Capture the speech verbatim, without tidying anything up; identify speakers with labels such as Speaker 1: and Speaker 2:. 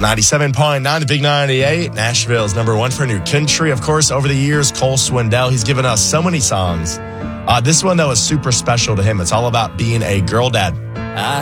Speaker 1: ninety-seven point nine, the Big ninety-eight. Nashville's number one for new country. Of course, over the years, Cole Swindell, he's given us so many songs. Uh, this one, though, is super special to him. It's all about being a girl dad.
Speaker 2: I